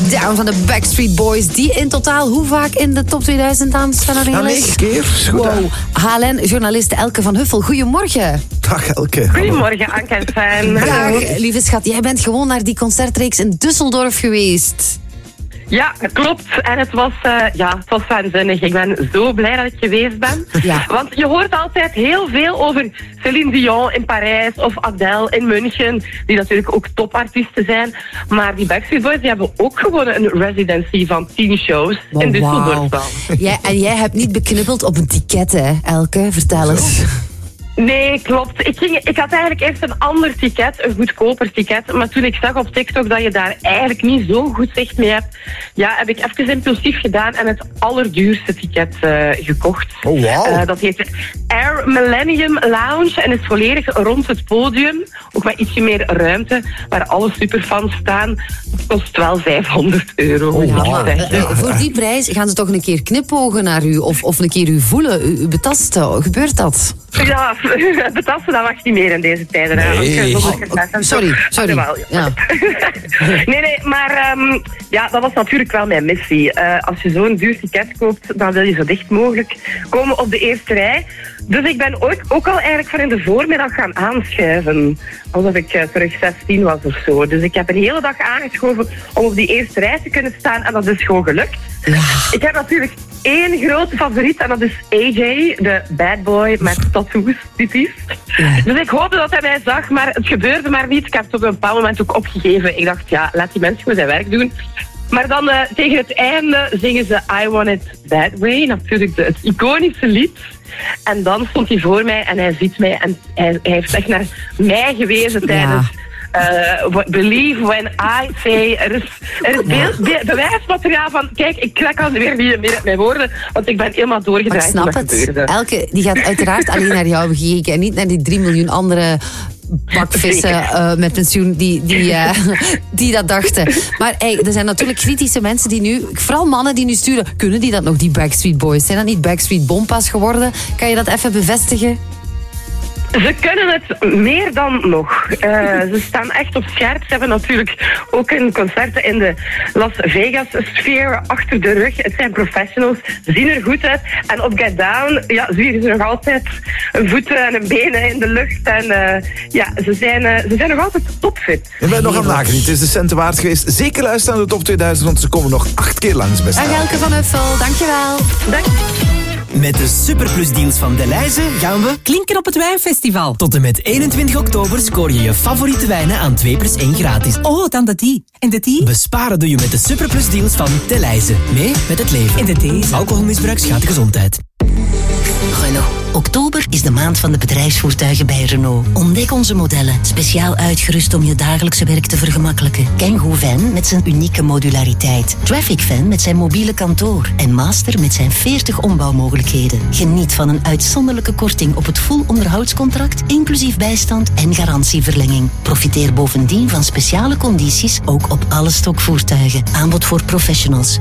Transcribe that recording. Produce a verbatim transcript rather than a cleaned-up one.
Down van de Backstreet Boys. Die in totaal hoe vaak in de top tweeduizend aan staan? Ja, negen keer. Goed, wow. H L N-journaliste Elke van Huffel. Goedemorgen. Dag Elke. Goedemorgen, Anke en Fijn. Dag, lieve schat. Jij bent gewoon naar die concertreeks in Düsseldorf geweest. Ja, klopt. En het was, uh, ja, het was waanzinnig. Ik ben zo blij dat ik geweest ben. Ja. Want je hoort altijd heel veel over Céline Dion in Parijs of Adele in München, die natuurlijk ook topartiesten zijn. Maar die Backstreet Boys die hebben ook gewoon een residency van tien shows Oh, in Düsseldorf. Wow. Jij, en jij hebt niet beknippeld op een ticket, hè, Elke? Vertel eens. Nee, klopt. Ik, ging, ik had eigenlijk eerst een ander ticket, een goedkoper ticket. Maar toen ik zag op TikTok dat je daar eigenlijk niet zo goed zicht mee hebt, ja, heb ik even impulsief gedaan en het allerduurste ticket uh, gekocht. Oh, wow. Uh, dat heet Air Millennium Lounge en is volledig rond het podium. Ook met ietsje meer ruimte, waar alle superfans staan. Het kost wel vijfhonderd euro. Oh, wow. Uh, uh, voor die prijs gaan ze toch een keer knipogen naar u of, of een keer u voelen, u, u betasten. Gebeurt dat? Ja, betasten, dat mag niet meer in deze tijden. Nee. Oh, oh, sorry, sorry. Ja. Ja. nee, nee, maar um, ja, dat was natuurlijk wel mijn missie. Uh, als je zo'n duur ticket koopt, dan wil je zo dicht mogelijk komen op de eerste rij. Dus ik ben ook, ook al eigenlijk van in de voormiddag gaan aanschuiven. Alsof ik uh, terug zestien was of zo. Dus ik heb een hele dag aangeschoven om op die eerste rij te kunnen staan. En dat is gewoon gelukt. Ja. Ik heb natuurlijk één grote favoriet en dat is A J, de bad boy met tattoos, typisch. Ja. Dus ik hoopte dat hij mij zag, maar het gebeurde maar niet. Ik heb het op een bepaald moment ook opgegeven. Ik dacht, ja, laat die mensen gewoon zijn werk doen. Maar dan uh, tegen het einde zingen ze I Want It That Way. Natuurlijk de, het iconische lied. En dan stond hij voor mij en hij ziet mij en hij, hij heeft echt naar mij gewezen tijdens... Ja. Uh, believe when I say... Er is, er is beeld, be, bewijsmateriaal van... Kijk, ik kan weer niet meer met mijn woorden, want ik ben helemaal doorgedraaid. Ik snap het. Gebeurde. Elke die gaat uiteraard alleen naar jou gekeken en niet naar die drie miljoen andere bakvissen uh, met pensioen die, die, uh, die dat dachten. Maar hey, er zijn natuurlijk kritische mensen die nu, vooral mannen die nu sturen, kunnen die dat nog, die Backstreet Boys? Zijn dat niet Backstreet Bompas geworden? Kan je dat even bevestigen? Ze kunnen het meer dan nog. Uh, ze staan echt op scherp. Ze hebben natuurlijk ook een concerten in de Las Vegas-sfeer achter de rug. Het zijn professionals, ze zien er goed uit. En op Get Down ja, zie je nog altijd een voeten en een benen in de lucht. En uh, ja, ze zijn, uh, ze zijn nog altijd topfit. En wij nog aan het nagenieten. Het is de centen waard geweest. Zeker luisteren naar de top tweeduizend, want ze komen nog acht keer langs, beste. Dag Elke van Huffel, dankjewel. Dank. Met de superplusdeals van Delhaize gaan we klinken op het wijnfestival. tot en met eenentwintig oktober scoor je je favoriete wijnen aan twee plus één gratis. Oh, dan de die. En de die? Besparen doe je met de superplusdeals van Delhaize. Mee met het leven. En de deze. Alcoholmisbruik schaadt de gezondheid. Renault. Oktober is de maand van de bedrijfsvoertuigen bij Renault. Ontdek onze modellen, speciaal uitgerust om je dagelijkse werk te vergemakkelijken. Kangoo Van met zijn unieke modulariteit. Traffic Van met zijn mobiele kantoor. En Master met zijn veertig ombouwmogelijkheden. Geniet van een uitzonderlijke korting op het full onderhoudscontract, inclusief bijstand en garantieverlenging. Profiteer bovendien van speciale condities, ook op alle stokvoertuigen. Aanbod voor professionals.